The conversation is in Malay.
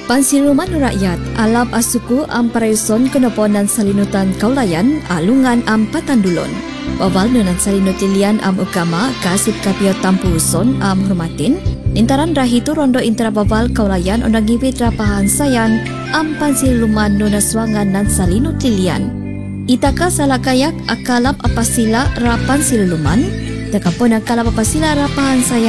Pansiluman rakyat alap asuku am parayuson kenoponan salinutan kaulayan alungan am patandulon. Bawal nunan salinutilian am ukama kasip kapio tampuson am hormatin. Intaran rahitu rondo intera bawal kaulayan onang ngibit rapahan sayan am pansiluman nunaswangan nan salinutilian. Itaka salakayak akalap apasila rapan siluman. Takapon ang kalap apasila rapahan sayan